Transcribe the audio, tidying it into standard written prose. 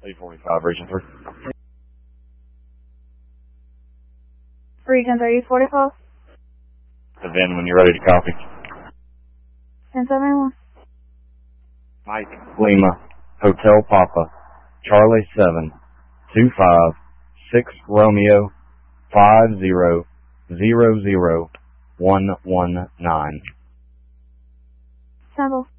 845, region 3. Region 3, 45. The VIN when you're ready to copy. 1071. Mike Lima, Hotel Papa, Charlie 7, 25, 6 Romeo, 50 00 119. Sample.